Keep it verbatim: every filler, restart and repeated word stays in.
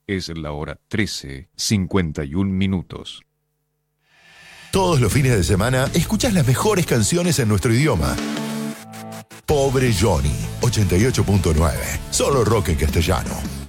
Es la hora trece, cincuenta y un minutos. Todos los fines de semana escuchas las mejores canciones en nuestro idioma. Pobre Johnny, ochenta y ocho punto nueve. Solo rock en castellano.